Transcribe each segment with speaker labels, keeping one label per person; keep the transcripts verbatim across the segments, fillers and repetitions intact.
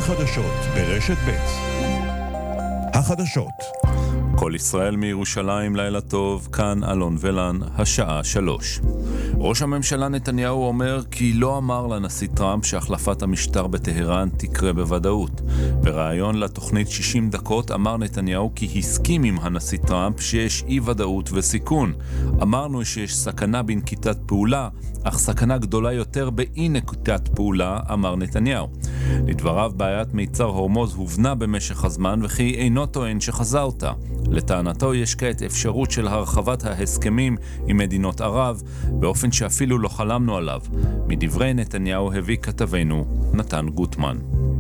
Speaker 1: חדשות ברשת ב'. החדשות.
Speaker 2: כל ישראל מירושלים, לילה טוב, כאן אלון ולן, השעה שלוש. ראש הממשלה נתניהו אומר כי לא אמר לנשיא טראמפ שהחלפת המשטר בטהרן תקרה בוודאות. בראיון לתוכנית שישים דקות אמר נתניהו כי הסכים עם הנשיא טראמפ שיש אי ודאות וסיכון. אמרנו שיש סכנה בנקיטת פעולה, אך סכנה גדולה יותר באי נקיטת פעולה, אמר נתניהו. לדבריו, בעיית מיצר הורמוז הובנה במשך הזמן וכי אינו טוען שחזה אותה. לטענתו יש כעת אפשרות של הרחבת ההסכמים עם מדינות ערב באופן שאפילו לא חלמנו עליו. מדברי נתניהו הביא כתבנו נתן גוטמן.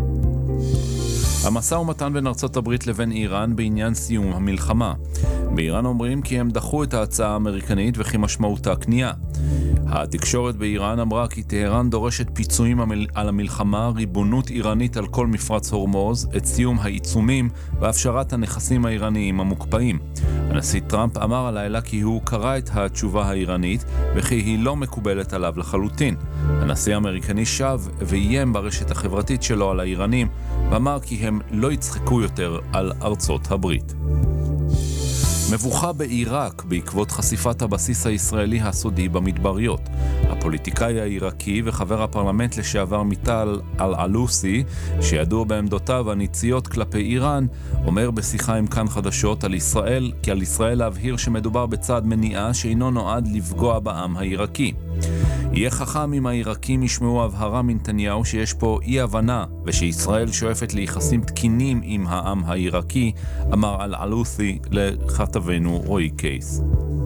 Speaker 2: המשא ומתן בין ארצות הברית לבין איראן בעניין סיום המלחמה. באיראן אומרים כי הם דחו את ההצעה האמריקנית וכי משמעותה כניעה. התקשורת באיראן אמרה כי טהרן דורשת פיצויים על המלחמה, ריבונות איראנית על כל מפרץ הורמוז, את סיום העיצומים והפשרת הנכסים האיראניים המוקפאים. הנשיא טראמפ אמר הלילה כי הוא קרא את התשובה האיראנית וכי היא לא מקובלת עליו לחלוטין. הנשיא האמריקני שב ואיים ברשת החברתית שלו על האיראנים ואמר כי הם לא יצחקו יותר על ארצות הברית. מבוכה בעיראק בעקבות חשיפת הבסיס הישראלי הסודי במדבריות. הפוליטיקאי העיראקי וחבר הפרלמנט לשעבר מיטל אל-עלוסי, שידוע בעמדותיו הניציות כלפי איראן, אומר בשיחה עם כאן חדשות על ישראל, כי על ישראל להבהיר שמדובר בצעד מניעה שאינו נועד לפגוע בעם העיראקי. יהיה חכם אם העיראקים ישמעו הבהרה מנתניהו שיש פה אי הבנה ושישראל שואפת ליחסים תקינים עם העם העיראקי, אמר אל-עלוסי לכתבנו רועי קייס.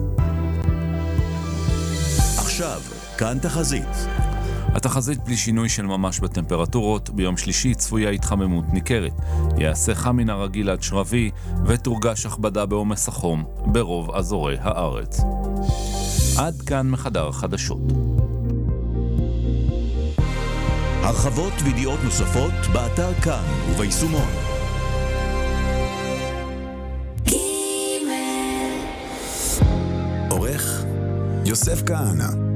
Speaker 1: עכשיו, כאן תחזית.
Speaker 2: התחזית בלי שינוי של ממש בטמפרטורות. ביום שלישי צפויה התחממות ניכרת. יעשה חם מן הרגיל עד שרבי ותורגש הכבדה בעומס החום ברוב אזורי הארץ. עד כאן מחדר חדשות.
Speaker 1: הרחבות וידיעות נוספות באתר כאן וביישומון. עורך יוסף כהנא.